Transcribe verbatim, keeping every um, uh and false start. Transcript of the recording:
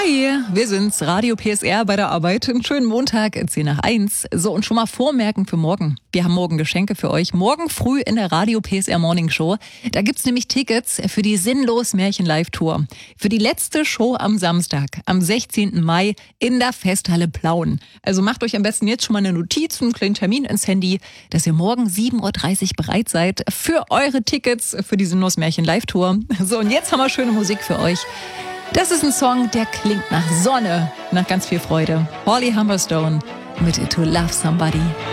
Hi, wir sind's, Radio P S R bei der Arbeit. Einen schönen Montag, zehn nach eins. So, und schon mal vormerken für morgen. Wir haben morgen Geschenke für euch. Morgen früh in der Radio P S R Morning Show. Da gibt's nämlich Tickets für die Sinnlos Märchen Live Tour. Für die letzte Show am Samstag, am sechzehnten Mai in der Festhalle Plauen. Also macht euch am besten jetzt schon mal eine Notiz, einen kleinen Termin ins Handy, dass ihr morgen sieben Uhr dreißig bereit seid für eure Tickets für die Sinnlos Märchen Live Tour. So, und jetzt haben wir schöne Musik für euch. Das ist ein Song, der klingt nach Sonne, nach ganz viel Freude. Holly Humberstone mit To Love Somebody.